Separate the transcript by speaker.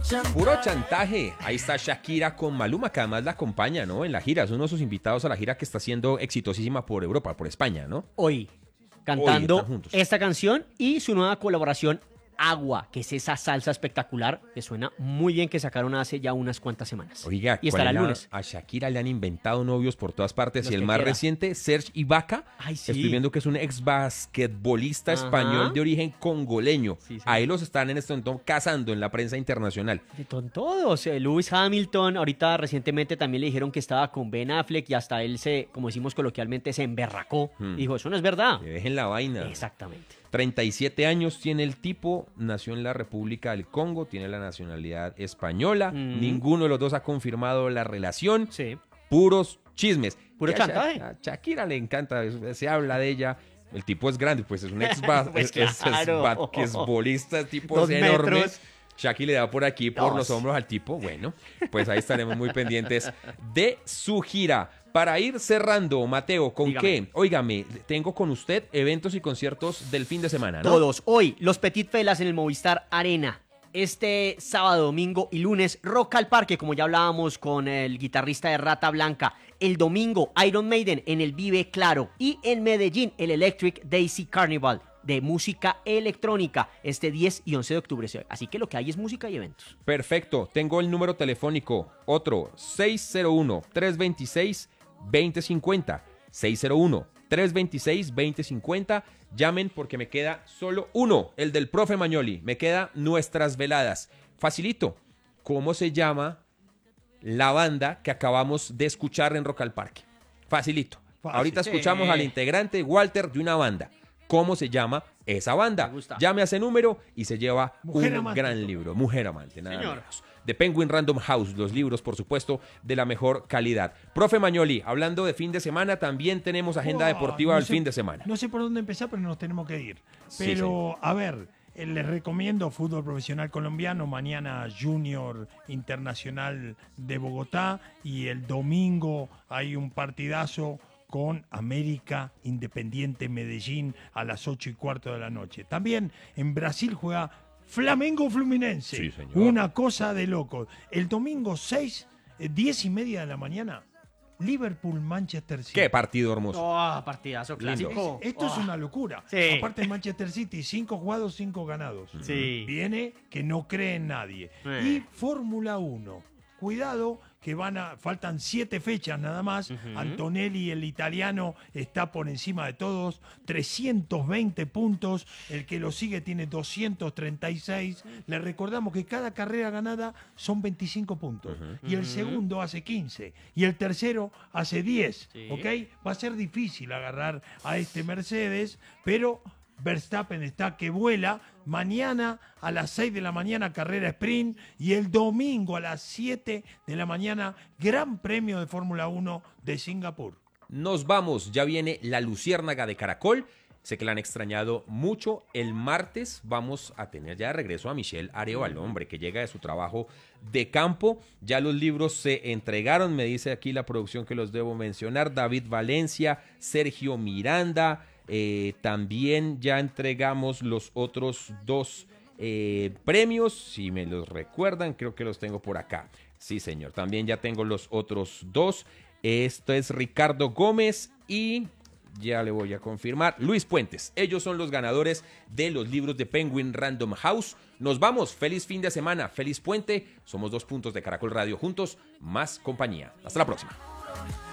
Speaker 1: Puro chantaje. Ahí está Shakira con Maluma, que además la acompaña, ¿no? En la gira. Es uno de sus invitados a la gira que está siendo exitosísima por Europa, por España, ¿no?
Speaker 2: Hoy,
Speaker 1: Hoy
Speaker 2: cantando
Speaker 1: están juntos.
Speaker 2: esta canción y su nueva colaboración Agua, que es esa salsa espectacular que suena muy bien, que sacaron hace ya unas cuantas semanas.
Speaker 1: Oiga,
Speaker 2: y estará el lunes.
Speaker 1: a Shakira le han inventado novios por todas partes.
Speaker 2: Los
Speaker 1: Y el
Speaker 2: que
Speaker 1: más
Speaker 2: quiera.
Speaker 1: reciente, Serge Ibaka.
Speaker 2: Ay, sí.
Speaker 1: Estoy viendo que es un ex basquetbolista
Speaker 2: Ajá.
Speaker 1: español de origen congoleño.
Speaker 2: Sí, sí.
Speaker 1: Ahí los están en este momento cazando en la prensa internacional.
Speaker 2: Con todos. Lewis Hamilton, ahorita recientemente también le dijeron que estaba con Ben Affleck y hasta él como decimos coloquialmente, se emberracó. Dijo, eso no es verdad.
Speaker 1: Que dejen la vaina.
Speaker 2: Exactamente.
Speaker 1: 37 años tiene el tipo, nació en la República del Congo, tiene la nacionalidad española. Ninguno de los dos ha confirmado la relación.
Speaker 2: Sí.
Speaker 1: Puros chismes.
Speaker 2: Puro
Speaker 1: Y
Speaker 2: chantaje.
Speaker 1: A Shakira le encanta, se habla de ella. El tipo es grande, pues es un ex
Speaker 2: Pues claro.
Speaker 1: basquetbolista, tipo
Speaker 2: 2
Speaker 1: enorme.
Speaker 2: metros.
Speaker 1: Shakira le da por aquí, por
Speaker 2: Dos.
Speaker 1: los hombros al tipo. Bueno, pues ahí estaremos muy pendientes de su gira. Para ir cerrando, Mateo, ¿con
Speaker 2: Dígame.
Speaker 1: qué? Óigame, tengo con usted eventos y conciertos del fin de semana, ¿no?
Speaker 2: Todos. Hoy, los Petit Felas en el Movistar Arena. Este sábado, domingo y lunes, Rock al Parque, como ya hablábamos con el guitarrista de Rata Blanca. El domingo, Iron Maiden en el Vive Claro. Y en Medellín, el Electric Daisy Carnival de música electrónica, este 10 y 11 de octubre. Así que lo que hay es música y eventos.
Speaker 1: Perfecto, tengo el número telefónico, otro, 601-326-2050. 601-326-2050. Llamen porque me queda solo uno, el del profe Magnoli. Me queda Nuestras Veladas. Facilito. ¿Cómo se llama la banda que acabamos de escuchar en Rock al Parque? Facilito.
Speaker 3: Fácil.
Speaker 1: Ahorita escuchamos
Speaker 2: Sí.
Speaker 1: al integrante Walter de una banda. ¿Cómo se llama esa banda?
Speaker 2: Me gusta.
Speaker 1: Llame a ese número y se lleva
Speaker 3: Mujer
Speaker 1: un
Speaker 3: Amante.
Speaker 1: gran libro. Mujer Amante, nada
Speaker 2: Señor.
Speaker 1: menos. De Penguin Random House, los libros, por supuesto, de la mejor calidad. Profe Magnoli, hablando de fin de semana, también tenemos agenda deportiva del fin de semana.
Speaker 3: No sé por dónde empezar, pero nos tenemos que ir.
Speaker 1: Sí,
Speaker 3: Pero,
Speaker 1: señor.
Speaker 3: a ver, les recomiendo fútbol profesional colombiano, mañana Junior Internacional de Bogotá y el domingo hay un partidazo con América Independiente Medellín a las 8:15 de la noche. También en Brasil juega Flamengo Fluminense.
Speaker 1: Sí, señor.
Speaker 3: Una cosa de loco. El domingo 10:30 de la mañana, Liverpool Manchester City.
Speaker 1: Qué partido hermoso.
Speaker 2: Oh, partidazo clásico.
Speaker 3: Esto es una locura.
Speaker 2: Sí.
Speaker 3: Aparte el Manchester City, 5 jugados, 5 ganados.
Speaker 2: Sí.
Speaker 3: Viene que no cree en nadie. Y Fórmula 1. Cuidado que faltan 7 fechas nada más. Antonelli, el italiano, está por encima de todos. 320 puntos. El que lo sigue tiene 236. Le recordamos que cada carrera ganada son 25 puntos. Y el segundo hace 15. Y el tercero hace 10.
Speaker 2: Sí.
Speaker 3: ¿Ok? Va a ser difícil agarrar a este Mercedes, pero Verstappen está que vuela. Mañana a las 6 de la mañana carrera sprint y el domingo a las 7 de la mañana Gran Premio de Fórmula 1 de Singapur.
Speaker 1: Nos vamos, ya viene la Luciérnaga de Caracol. Sé que la han extrañado mucho. El martes vamos a tener ya de regreso a Michelle Arevalo, hombre, que llega de su trabajo de campo. Ya los libros se entregaron, me dice aquí la producción que los debo mencionar. David Valencia, Sergio Miranda. También ya entregamos los otros 2 premios, si me los recuerdan, creo que los tengo por acá. Sí, señor, también ya tengo los otros 2. Esto es Ricardo Gómez y ya le voy a confirmar, Luis Puentes. Ellos son los ganadores de los libros de Penguin Random House. Nos vamos, feliz fin de semana, feliz puente. Somos 2 puntos de Caracol Radio juntos, más compañía. Hasta la próxima.